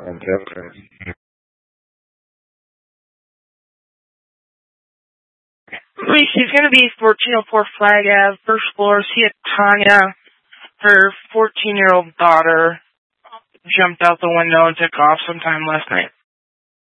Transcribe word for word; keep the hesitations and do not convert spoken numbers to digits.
Okay. She's going to be fourteen oh four Flag Ave, first floor. See it, Tanya. Her fourteen-year-old daughter jumped out the window and took off sometime last night.